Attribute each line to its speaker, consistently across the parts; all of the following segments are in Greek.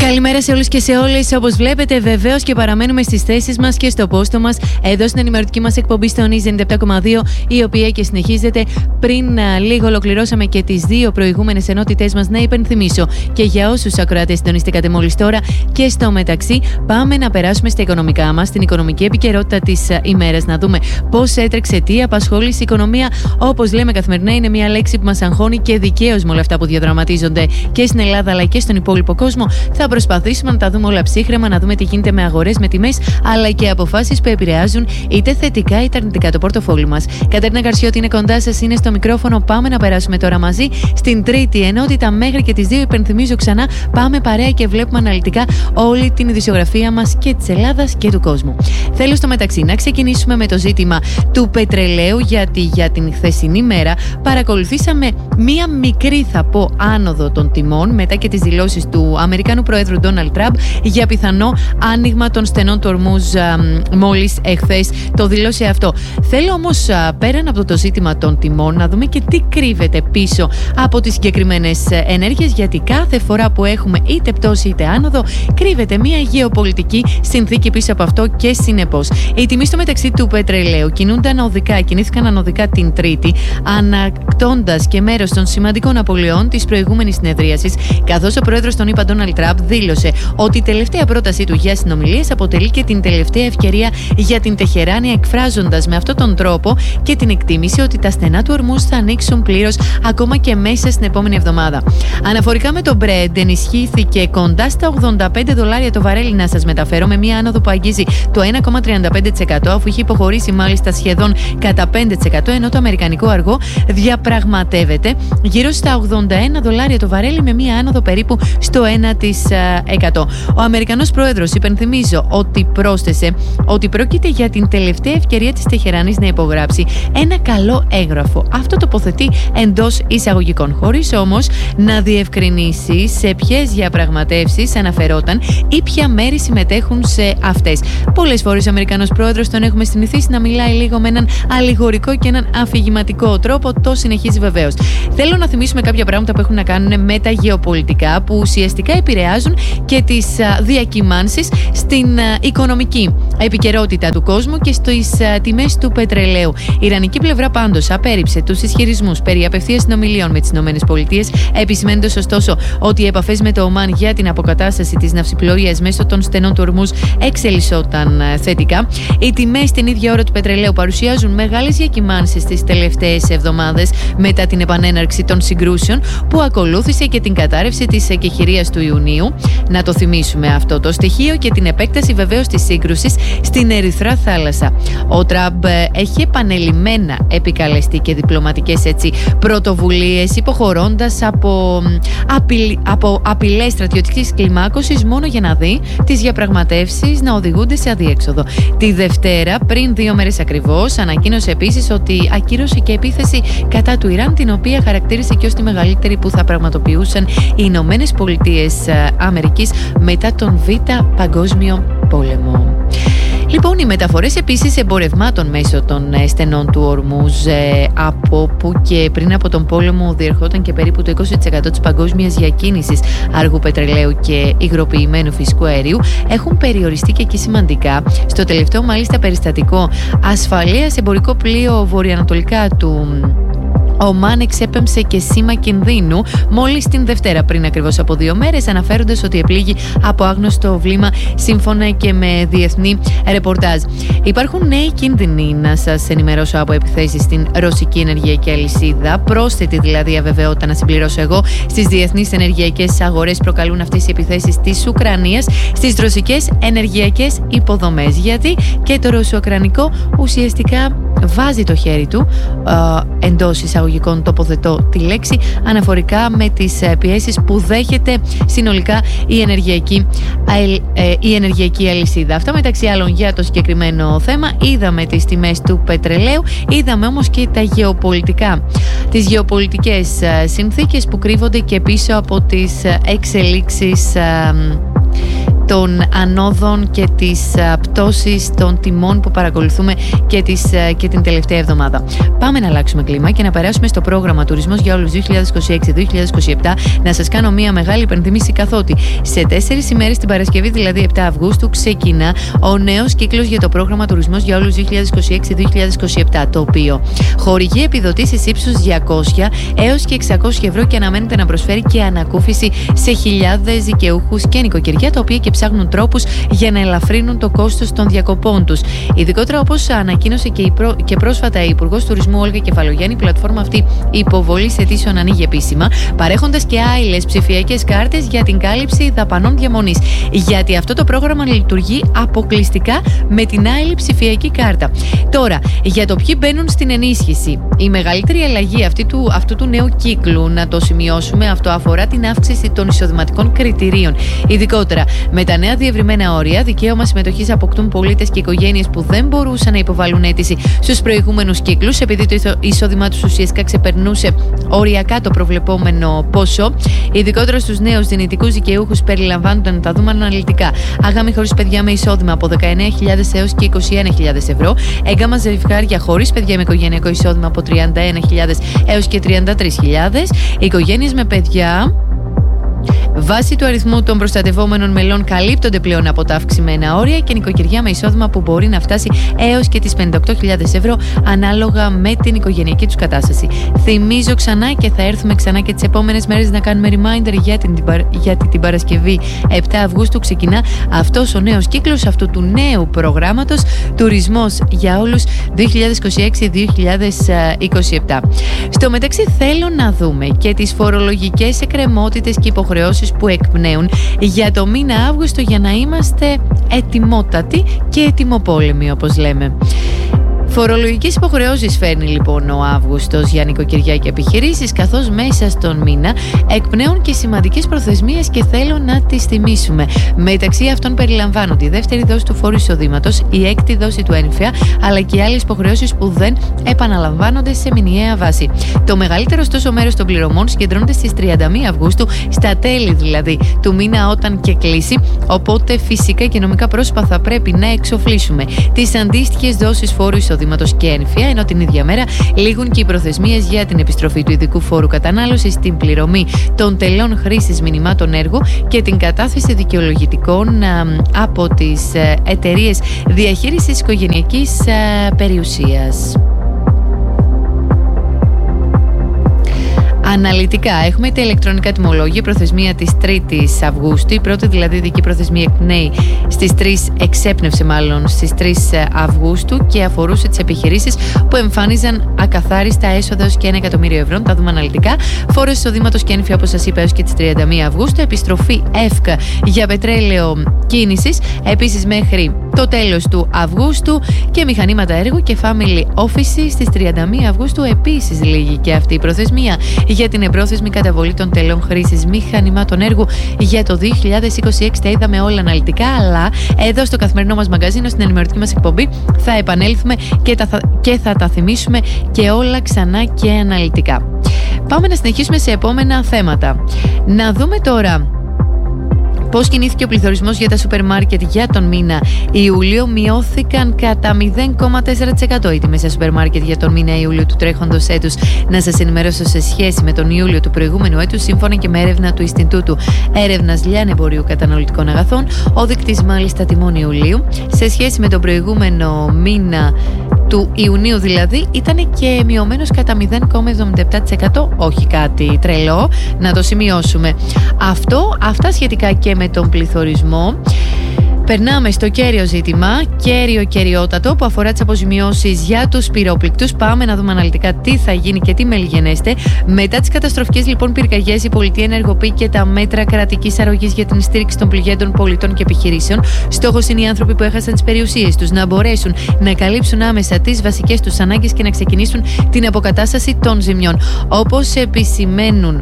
Speaker 1: Καλημέρα σε όλους και σε όλες. Όπως βλέπετε, βεβαίως και παραμένουμε στις θέσεις μας και στο πόστο μας, εδώ στην ενημερωτική μας εκπομπή στο Νης 97,2, η οποία και συνεχίζεται. Πριν λίγο ολοκληρώσαμε και τις δύο προηγούμενες ενότητές μας. Να υπενθυμίσω και για όσους ακροατές συντονιστήκατε μόλις τώρα, και στο μεταξύ πάμε να περάσουμε στα οικονομικά μας, στην οικονομική επικαιρότητα της ημέρας, να δούμε πώς έτρεξε, τι απασχόλησε η οικονομία. Όπως λέμε καθημερινά, είναι μια λέξη που μας αγχώνει και δικαίως με όλα αυτά που διαδραματίζονται και στην Ελλάδα αλλά και στον υπόλοιπο κόσμο. Θα προσπαθήσουμε να τα δούμε όλα ψύχρεμα, να δούμε τι γίνεται με αγορές, με τιμές, αλλά και αποφάσεις που επηρεάζουν είτε θετικά είτε αρνητικά το πορτοφόλι μας. Κατερίνα Καρσιώτη είναι κοντά σας, είναι στο μικρόφωνο. Πάμε να περάσουμε τώρα μαζί στην τρίτη ενότητα μέχρι και τις 2. Υπενθυμίζω ξανά, πάμε παρέα και βλέπουμε αναλυτικά όλη την ειδησιογραφία μας και της Ελλάδας και του κόσμου. Θέλω στο μεταξύ να ξεκινήσουμε με το ζήτημα του πετρελαίου, γιατί για την χθεσινή μέρα παρακολουθήσαμε μία μικρή, θα πω, άνοδο των τιμών μετά και τις δηλώσεις του Αμερικανού Προέδρου Ντόναλντ Τραμπ για πιθανό άνοιγμα των στενών του Ορμούζ μόλις εχθές το δήλωσε αυτό. Θέλω όμως πέραν από το ζήτημα των τιμών να δούμε και τι κρύβεται πίσω από τις συγκεκριμένες ενέργειες, γιατί κάθε φορά που έχουμε είτε πτώση είτε άνοδο κρύβεται μια γεωπολιτική συνθήκη πίσω από αυτό και συνεπώς οι τιμές στο μεταξύ του πετρελαίου κινήθηκαν ανωδικά την Τρίτη, ανακτώντας και μέρος των σημαντικών απολειών της προηγούμενης συνεδρίασης, καθώς ο πρόεδρος των ΗΠΑ Ντόναλντ Τραμπ δήλωσε ότι η τελευταία πρότασή του για συνομιλίες αποτελεί και την τελευταία ευκαιρία για την Τεχεράνη, εκφράζοντας με αυτόν τον τρόπο και την εκτίμηση ότι τα στενά του Ορμούζ θα ανοίξουν πλήρως ακόμα και μέσα στην επόμενη εβδομάδα. Αναφορικά με το Brent, ενισχύθηκε κοντά στα $85 το βαρέλι, να σας μεταφέρω, με μια άνοδο που αγγίζει το 1,35%, αφού είχε υποχωρήσει μάλιστα σχεδόν κατά 5%, ενώ το αμερικανικό αργό διαπραγματεύεται γύρω στα $81 το βαρέλι, με μια άνοδο περίπου στο 1%. Ο Αμερικανός Πρόεδρος, υπενθυμίζω ότι πρόσθεσε ότι πρόκειται για την τελευταία ευκαιρία της Τεχεράνης να υπογράψει ένα καλό έγγραφο. Αυτό τοποθετεί εντός εισαγωγικών, χωρίς όμως να διευκρινίσει σε ποιες διαπραγματεύσεις αναφερόταν ή ποια μέρη συμμετέχουν σε αυτές. Πολλές φορές ο Αμερικανός Πρόεδρος τον έχουμε συνηθίσει να μιλάει λίγο με έναν αλληγορικό και έναν αφηγηματικό τρόπο. Το συνεχίζει βεβαίως. Θέλω να θυμίσουμε κάποια πράγματα που έχουν να κάνουν με τα γεωπολιτικά, που ουσιαστικά επηρεάζουν και τις διακυμάνσεις στην οικονομική επικαιρότητα του κόσμου και στις τιμές του πετρελαίου. Η ιρανική πλευρά πάντως απέρριψε τους ισχυρισμούς περί απευθείας συνομιλίων με τις ΗΠΑ, επισημαίνοντας ωστόσο ότι οι επαφές με το Ομάν για την αποκατάσταση της ναυσιπλοείας μέσω των στενών του Ορμούζ εξελισσόταν θετικά. Οι τιμές την ίδια ώρα του πετρελαίου παρουσιάζουν μεγάλες διακυμάνσεις τις τελευταίες εβδομάδες μετά την επανέναρξη των συγκρούσεων που ακολούθησε και την κατάρρευση της εκεχηρίας του Ιουνίου. Να το θυμίσουμε αυτό το στοιχείο και την επέκταση βεβαίως της σύγκρουσης στην Ερυθρά Θάλασσα. Ο Τραμπ έχει επανελειμμένα επικαλεστεί και διπλωματικές πρωτοβουλίες, υποχωρώντας από απειλές στρατιωτικής κλιμάκωσης, μόνο για να δει τις διαπραγματεύσεις να οδηγούνται σε αδιέξοδο. Τη Δευτέρα, πριν 2 μέρες ακριβώς, ανακοίνωσε επίσης ότι ακύρωσε και επίθεση κατά του Ιράν, την οποία χαρακτήρισε και ως τη μεγαλύτερη που θα πραγματοποιούσαν οι Ηνωμένες Πολιτείες Αμερικής μετά τον Β' Παγκόσμιο Πόλεμο. Λοιπόν, οι μεταφορές επίσης εμπορευμάτων μέσω των στενών του Ορμούζ, από που και πριν από τον πόλεμο διερχόταν και περίπου το 20% της παγκόσμιας διακίνησης αργού πετρελαίου και υγροποιημένου φυσικού αερίου, έχουν περιοριστεί και εκεί σημαντικά. Στο τελευταίο μάλιστα περιστατικό ασφαλείας, εμπορικό πλοίο βορειοανατολικά του Ομάν εξέπεμψε και σήμα κινδύνου μόλις την Δευτέρα, πριν ακριβώς από 2 μέρες, αναφέροντας ότι επλήγει από άγνωστο βλήμα, σύμφωνα και με διεθνή ρεπορτάζ. Υπάρχουν νέοι κίνδυνοι, να σας ενημερώσω, από επιθέσεις στην ρωσική ενεργειακή αλυσίδα. Πρόσθετη δηλαδή αβεβαιότητα, να συμπληρώσω εγώ, στις διεθνείς ενεργειακές αγορές προκαλούν αυτές οι επιθέσεις της Ουκρανίας στις ρωσικές ενεργειακές υποδομές. Γιατί και το ρωσο-ουκρανικό ουσιαστικά βάζει το χέρι του, εντός εισαγωγικών τοποθετώ τη λέξη, αναφορικά με τις πιέσεις που δέχεται συνολικά η ενεργειακή αλυσίδα. Αυτά μεταξύ άλλων για το συγκεκριμένο θέμα. Είδαμε τις τιμές του πετρελαίου, είδαμε όμως και τις γεωπολιτικές συνθήκες που κρύβονται και πίσω από τις εξελίξεις των ανόδων και της πτώσεις των τιμών που παρακολουθούμε και την τελευταία εβδομάδα. Πάμε να αλλάξουμε κλίμα και να περάσουμε στο πρόγραμμα Τουρισμός για όλους 2026-2027. Να σας κάνω μια μεγάλη υπενθύμηση, καθότι σε 4 ημέρες, την Παρασκευή δηλαδή 7 Αυγούστου, ξεκινά ο νέος κύκλος για το πρόγραμμα Τουρισμός για όλους 2026-2027, το οποίο χορηγεί επιδοτήσεις ύψους 200 έως και 600 ευρώ και αναμένεται να προσφέρει και ανακούφιση σε χιλιάδες δικαιούχους και νοικοκυριά, τα οποία και ψάχνουν τρόπους για να ελαφρύνουν το κόστος των διακοπών τους. Ειδικότερα, όπως ανακοίνωσε και πρόσφατα η Υπουργός Τουρισμού Όλγα Κεφαλογιάννη, η πλατφόρμα αυτή υποβολής αιτήσεων ανοίγει επίσημα, παρέχοντας και άειλες ψηφιακές κάρτες για την κάλυψη δαπανών διαμονής. Γιατί αυτό το πρόγραμμα λειτουργεί αποκλειστικά με την άειλη ψηφιακή κάρτα. Τώρα, για το ποιοι μπαίνουν στην ενίσχυση. Η μεγαλύτερη αλλαγή αυτού του νέου κύκλου, να το σημειώσουμε, αυτό αφορά την αύξηση των εισοδηματικών κριτηρίων. Ειδικότερα, με τα νέα διευρυμένα όρια, δικαίωμα συμμετοχής αποκτούν πολίτες και οικογένειες που δεν μπορούσαν να υποβάλουν αίτηση στους προηγούμενους κύκλους, επειδή το εισόδημά τους ουσιαστικά ξεπερνούσε οριακά το προβλεπόμενο ποσό. Ειδικότερα στους νέους δυνητικούς δικαιούχους περιλαμβάνονται, να τα δούμε αναλυτικά, άγαμοι χωρίς παιδιά με εισόδημα από 19.000 έως και 21.000 ευρώ, έγκαμα ζευγάρια χωρίς παιδιά με οικογενειακό εισόδημα από 31.000 έως και 33.000, οικογένειες με παιδιά. Βάσει του αριθμού των προστατευόμενων μελών καλύπτονται πλέον από τα αυξημένα όρια και νοικοκυριά με εισόδημα που μπορεί να φτάσει έως και τις 58.000 ευρώ ανάλογα με την οικογενειακή τους κατάσταση. Θυμίζω ξανά και θα έρθουμε ξανά και τις επόμενες μέρες να κάνουμε reminder γιατί την Παρασκευή 7 Αυγούστου ξεκινά αυτός ο νέος κύκλος αυτού του νέου προγράμματος Τουρισμός για όλους 2026-2027. Στο μεταξύ θέλω να δούμε και τις φορολογικές εκκρεμότητες και υποχρεώσεις που εκπνέουν για το μήνα Αύγουστο, για να είμαστε ετοιμότατοι και ετοιμοπόλεμοι, όπως λέμε. Φορολογικές υποχρεώσεις φέρνει λοιπόν ο Αύγουστος για νοικοκυριά και επιχειρήσεις, καθώς μέσα στον μήνα εκπνέουν και σημαντικές προθεσμίες και θέλω να τις θυμίσουμε. Μεταξύ αυτών περιλαμβάνονται η δεύτερη δόση του φόρου εισοδήματος, η έκτη δόση του έμφυα, αλλά και άλλες υποχρεώσεις που δεν επαναλαμβάνονται σε μηνιαία βάση. Το μεγαλύτερο ωστόσο μέρος των πληρωμών συγκεντρώνεται στις 31 Αυγούστου, στα τέλη δηλαδή του μήνα όταν και κλείσει, οπότε φυσικά και νομικά πρόσωπα θα πρέπει να εξοφλήσουμε τις αντίστοιχες δόσεις φόρου εισοδήματος και ένφια, ενώ την ίδια μέρα λήγουν και οι προθεσμίες για την επιστροφή του ειδικού φόρου κατανάλωσης, την πληρωμή των τελών χρήσης μηνυμάτων έργου και την κατάθεση δικαιολογητικών από τις εταιρείες διαχείρισης οικογενειακής περιουσίας. Αναλυτικά, έχουμε τα ηλεκτρονικά τιμολόγια, προθεσμία της 3ης Αυγούστου. Η πρώτη δηλαδή δική προθεσμία εκπνέει εξέπνευσε στις 3 Αυγούστου και αφορούσε τις επιχειρήσεις που εμφάνιζαν ακαθάριστα έσοδα ως και 1 εκατομμύριο ευρώ. Τα δούμε αναλυτικά. Φόρος εισοδήματος και ένφια, όπως σας είπα, έως και τις 31 Αυγούστου. Επιστροφή ΕΦΚ για πετρέλαιο κίνησης, επίσης μέχρι το τέλος του Αυγούστου, και μηχανήματα έργου και family office στις 31 Αυγούστου. Επίσης λίγη και αυτή η προθεσμία για την εμπρόθεσμη καταβολή των τελών χρήσης μηχανημάτων έργου για το 2026. Τα είδαμε όλα αναλυτικά, αλλά εδώ στο καθημερινό μας μαγκαζίνο, στην ενημερωτική μας εκπομπή, θα επανέλθουμε και θα τα θυμίσουμε και όλα ξανά και αναλυτικά. Πάμε να συνεχίσουμε σε επόμενα θέματα. Να δούμε τώρα πώς κινήθηκε ο πληθωρισμός για τα σούπερ μάρκετ για τον μήνα Ιούλιο. Μειώθηκαν κατά 0,4% οι τιμές στα σούπερ μάρκετ για τον μήνα Ιούλιο του τρέχοντος έτους. Να σας ενημερώσω, σε σχέση με τον Ιούλιο του προηγούμενου έτους, σύμφωνα και με έρευνα του Ινστιτούτου Έρευνας Λιανεμπορίου Καταναλωτικών Αγαθών, ο δείκτης μάλιστα τιμών Ιουλίου σε σχέση με τον προηγούμενο μήνα του Ιουνίου δηλαδή ήταν και μειωμένος κατά 0,77%, όχι κάτι τρελό, να το σημειώσουμε. Αυτά σχετικά και με τον πληθωρισμό. Περνάμε στο κέριο ζήτημα, κυριότατο, που αφορά τις αποζημιώσεις για τους πυρόπληκτους. Πάμε να δούμε αναλυτικά τι θα γίνει και τι μελιγενέστε. Μετά τις καταστροφικές λοιπόν πυρκαγιές, η πολιτεία ενεργοποιεί και τα μέτρα κρατικής αρρωγής για την στήριξη των πληγέντων πολιτών και επιχειρήσεων. Στόχος είναι οι άνθρωποι που έχασαν τις περιουσίες τους να μπορέσουν να καλύψουν άμεσα τις βασικές τους ανάγκες και να ξεκινήσουν την αποκατάσταση των ζημιών. Όπως επισημαίνουν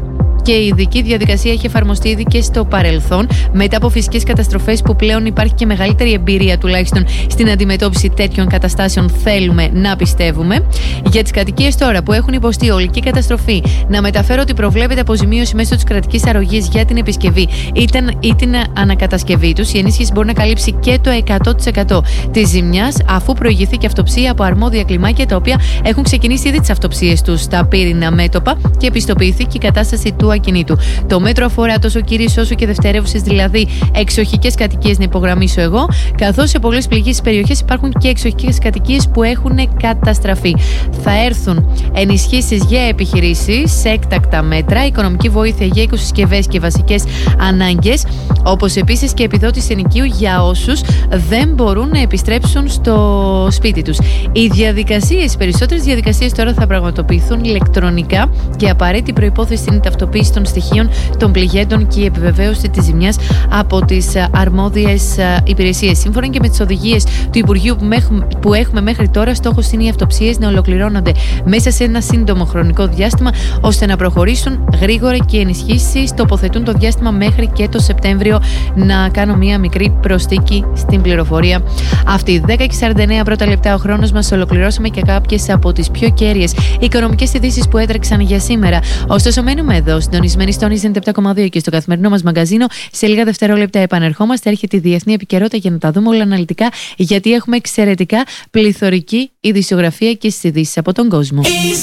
Speaker 1: και η ειδική διαδικασία έχει εφαρμοστεί ήδη και στο παρελθόν, μετά από φυσικές καταστροφές που πλέον υπάρχει και μεγαλύτερη εμπειρία τουλάχιστον στην αντιμετώπιση τέτοιων καταστάσεων, θέλουμε να πιστεύουμε. Για τις κατοικίες τώρα που έχουν υποστεί ολική καταστροφή, να μεταφέρω ότι προβλέπεται αποζημίωση μέσω της κρατικής αρρωγής για την επισκευή ή την ανακατασκευή τους. Η ενίσχυση μπορεί να καλύψει και το 100% της ζημιάς, αφού προηγηθεί και αυτοψία από αρμόδια κλιμάκια τα οποία έχουν ξεκινήσει ήδη τις αυτοψίες τους στα πύρινα μέτωπα και επιστοποιηθεί και η κατάσταση του ακινήτου. Το μέτρο αφορά τόσο κύριες όσο και δευτερεύουσες, δηλαδή εξοχικές κατοικίες, να υπογραμμίσω εγώ, καθώς σε πολλές πληγείς περιοχές υπάρχουν και εξοχικές κατοικίες που έχουν καταστραφεί. Θα έρθουν ενισχύσεις για επιχειρήσεις σε έκτακτα μέτρα, οικονομική βοήθεια για οικοσυσκευές και βασικές ανάγκες, όπως επίσης και επιδότηση ενοικίου για όσους δεν μπορούν να επιστρέψουν στο σπίτι τους. Οι περισσότερες διαδικασίες τώρα θα πραγματοποιηθούν ηλεκτρονικά και απαραίτητη προϋπόθεση είναι η ταυτοποίηση των στοιχείων των πληγέντων και η επιβεβαίωση της ζημιάς από τις αρμόδιες υπηρεσίες. Σύμφωνα και με τις οδηγίες του Υπουργείου που έχουμε μέχρι τώρα, στόχος είναι οι αυτοψίες να ολοκληρώνονται μέσα σε ένα σύντομο χρονικό διάστημα, ώστε να προχωρήσουν γρήγορα και οι ενισχύσεις τοποθετούν το διάστημα μέχρι και το Σεπτέμβριο. Να κάνω μία μικρή προσθήκη στην πληροφορία αυτή. 10:49 πρώτα λεπτά ο χρόνος μας, ολοκληρώσαμε και κάποιες από τις πιο κέρυες οικονομικές ειδήσεις που έτρεξαν για σήμερα. Ωστόσο, μένουμε εδώ, συντονισμένοι στον Isen 7,2 και στο καθημερινό μας μαγκαζίνο. Σε λίγα δευτερόλεπτα επανερχόμαστε. Έρχεται η διεθνή επικαιρότητα για να τα δούμε όλα αναλυτικά, γιατί έχουμε εξαιρετικά πληθωρική ειδησιογραφία και στις ειδήσεις από τον κόσμο.